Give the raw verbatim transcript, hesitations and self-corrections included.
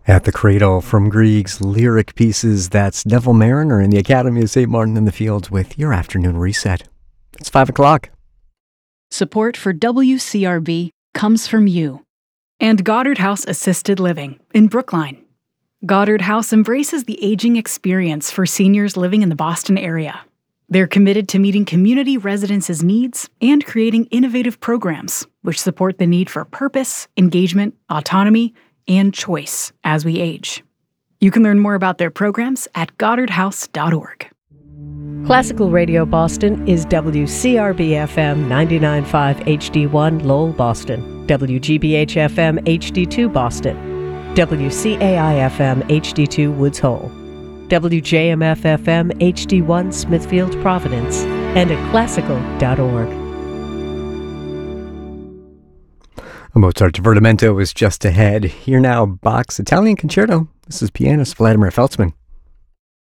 At the Cradle from Grieg's lyric pieces, that's Neville Mariner in the Academy of Saint Martin in the Fields with your afternoon reset. It's five o'clock. Support for W C R B comes from you and Goddard House Assisted Living in Brookline. Goddard House embraces the aging experience for seniors living in the Boston area. They're committed to meeting community residents' needs and creating innovative programs which support the need for purpose, engagement, autonomy, and choice as we age. You can learn more about their programs at goddard house dot org. Classical Radio Boston is W C R B F M ninety-nine point five H D one Lowell, Boston, W G B H F M H D two Boston, W C A I F M H D two Woods Hole, W J M F F M H D one Smithfield, Providence, and at classical dot org. A Mozart Divertimento is just ahead. Here now, Bach's Italian Concerto. This is pianist Vladimir Feltzman.